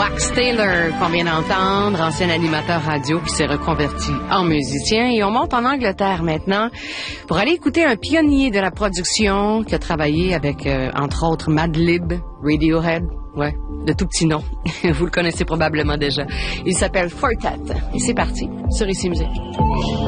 Wax Taylor, qu'on vient d'entendre, ancien animateur radio qui s'est reconverti en musicien. Et on monte en Angleterre maintenant pour aller écouter un pionnier de la production qui a travaillé avec, entre autres, Madlib, Radiohead, ouais, de tout petits noms. Vous le connaissez probablement déjà. Il s'appelle Fortet. Et c'est parti sur Ici Musique.